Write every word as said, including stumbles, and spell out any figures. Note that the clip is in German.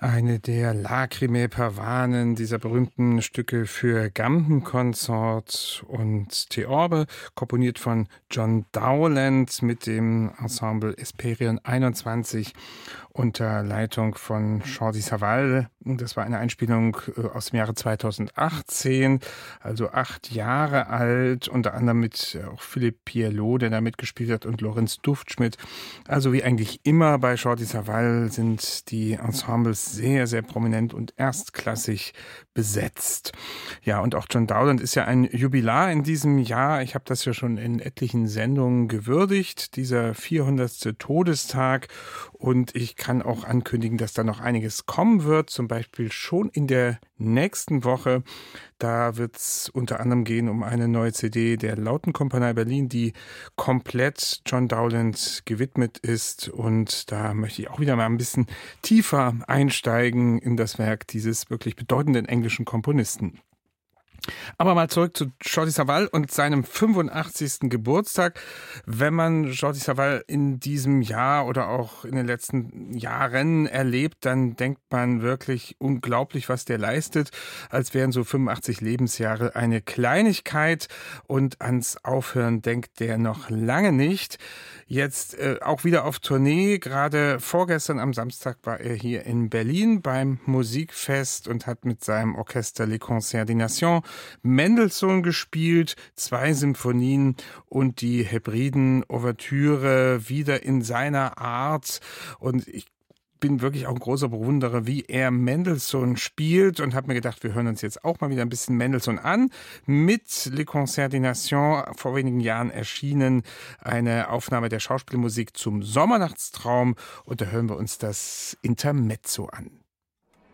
Eine der Lacrimae Pavanen, dieser berühmten Stücke für Gambenkonsort und Theorbe, komponiert von John Dowland mit dem Ensemble Hesperion einundzwanzig unter Leitung von Jordi Savall. Das war eine Einspielung aus dem Jahre zweitausendachtzehn, also acht Jahre alt, unter anderem mit auch Philippe Pierlot, der da mitgespielt hat, und Lorenz Duftschmidt. Also wie eigentlich immer bei Jordi Savall sind die Ensembles sehr, sehr prominent und erstklassig besetzt. Ja, und auch John Dowland ist ja ein Jubilar in diesem Jahr. Ich habe das ja schon in etlichen Sendungen gewürdigt, dieser vierhundertste Todestag. Und ich kann auch ankündigen, dass da noch einiges kommen wird, zum Beispiel schon in der nächsten Woche. Da wird es unter anderem gehen um eine neue C D der Lautenkompanie Berlin, die komplett John Dowland gewidmet ist. Und da möchte ich auch wieder mal ein bisschen tiefer einsteigen in das Werk dieses wirklich bedeutenden englischen Komponisten. Aber mal zurück zu Jordi Savall und seinem fünfundachtzigsten Geburtstag. Wenn man Jordi Savall in diesem Jahr oder auch in den letzten Jahren erlebt, dann denkt man wirklich unglaublich, was der leistet, als wären so fünfundachtzig Lebensjahre eine Kleinigkeit, und ans Aufhören denkt der noch lange nicht. Jetzt äh, auch wieder auf Tournee. Gerade vorgestern am Samstag war er hier in Berlin beim Musikfest und hat mit seinem Orchester Les Concerts des Nations Mendelssohn gespielt, zwei Symphonien und die Hebriden-Ouvertüre wieder in seiner Art. Und ich bin wirklich auch ein großer Bewunderer, wie er Mendelssohn spielt, und habe mir gedacht, wir hören uns jetzt auch mal wieder ein bisschen Mendelssohn an. Mit Les Concerts des Nations vor wenigen Jahren erschienen eine Aufnahme der Schauspielmusik zum Sommernachtstraum, und da hören wir uns das Intermezzo an.